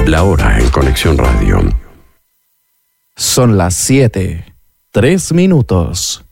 La hora en Conexión Radio. Son las 7:03.